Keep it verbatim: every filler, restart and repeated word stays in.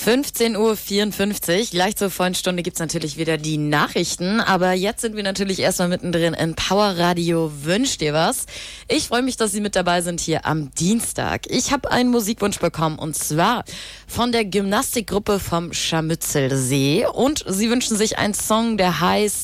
fünfzehn Uhr vierundfünfzig, gleich zur vollen Stunde gibt's natürlich wieder die Nachrichten, aber jetzt sind wir natürlich erstmal mittendrin in Power Radio Wünsch dir was. Ich freue mich, dass Sie mit dabei sind hier am Dienstag. Ich habe einen Musikwunsch bekommen und zwar von der Gymnastikgruppe vom Scharmützelsee und sie wünschen sich einen Song, der heißt